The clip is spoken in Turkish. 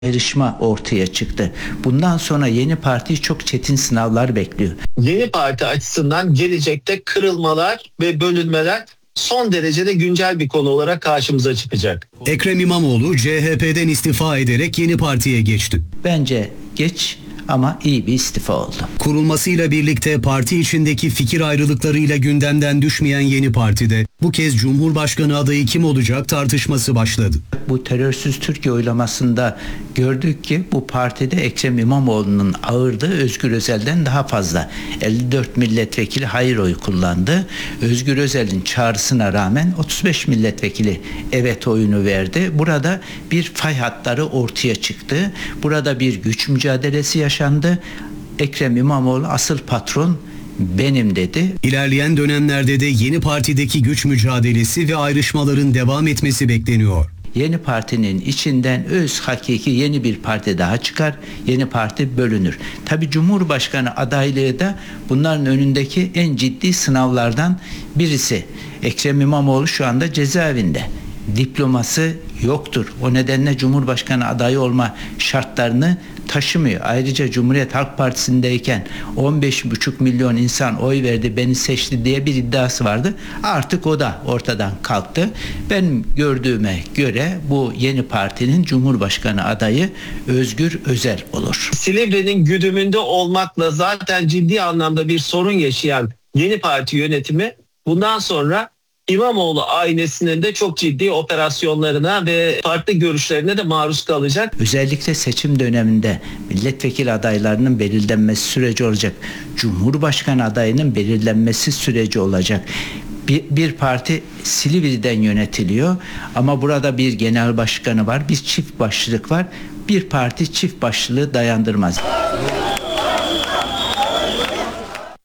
ayrışma ortaya çıktı. Bundan sonra yeni partiyi çok çetin sınavlar bekliyor. Yeni parti açısından gelecekte kırılmalar ve bölünmeler son derecede güncel bir konu olarak karşımıza çıkacak. Ekrem İmamoğlu CHP'den istifa ederek Yeni Parti'ye geçti. Bence geç ama iyi bir istifa oldu. Kurulmasıyla birlikte parti içindeki fikir ayrılıklarıyla gündemden düşmeyen Yeni Parti'de bu kez Cumhurbaşkanı adayı kim olacak tartışması başladı. Bu terörsüz Türkiye oylamasında gördük ki bu partide Ekrem İmamoğlu'nun ağırlığı Özgür Özel'den daha fazla. 54 milletvekili hayır oyu kullandı. Özgür Özel'in çağrısına rağmen 35 milletvekili evet oyunu verdi. Burada bir fay hatları ortaya çıktı. Burada bir güç mücadelesi yaşandı. Ekrem İmamoğlu asıl patron benim dedi. İlerleyen dönemlerde de Yeni Parti'deki güç mücadelesi ve ayrışmaların devam etmesi bekleniyor. Yeni partinin içinden öz hakiki yeni bir parti daha çıkar. Yeni parti bölünür. Tabii Cumhurbaşkanı adaylığı da bunların önündeki en ciddi sınavlardan birisi. Ekrem İmamoğlu şu anda cezaevinde. Diploması yoktur. O nedenle Cumhurbaşkanı adayı olma şartlarını taşımıyor. Ayrıca Cumhuriyet Halk Partisi'ndeyken 15,5 milyon insan oy verdi, beni seçti diye bir iddiası vardı. Artık o da ortadan kalktı. Ben gördüğüme göre bu yeni partinin Cumhurbaşkanı adayı Özgür Özel olur. Silivri'nin güdümünde olmakla zaten ciddi anlamda bir sorun yaşayan Yeni Parti yönetimi bundan sonra İmamoğlu ailesinin de çok ciddi operasyonlarına ve farklı görüşlerine de maruz kalacak. Özellikle seçim döneminde milletvekili adaylarının belirlenmesi süreci olacak. Cumhurbaşkanı adayının belirlenmesi süreci olacak. Bir parti Silivri'den yönetiliyor ama burada bir genel başkanı var, bir çift başlılık var. Bir parti çift başlılığı dayandırmaz.